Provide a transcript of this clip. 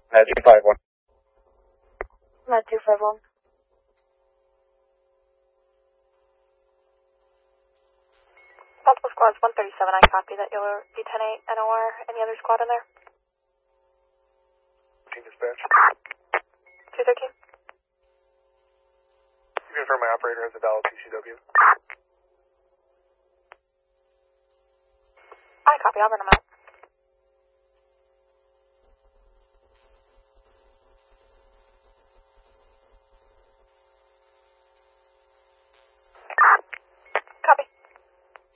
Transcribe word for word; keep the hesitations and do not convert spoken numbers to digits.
Uh, two five one. Med two five one. Multiple squads, one thirty-seven, I copy that you'll be ten eight N O R. Any other squad in there? Team dispatch. two thirteen. You confirm my operator has a valid P C W. I copy, I'll run them out.